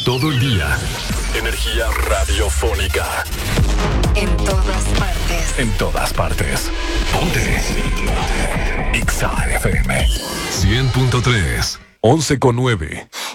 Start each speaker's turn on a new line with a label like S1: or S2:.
S1: todo el día. Energía radiofónica.
S2: En todas partes.
S1: En todas partes. Ponte. Exa FM 100.3. 11.9.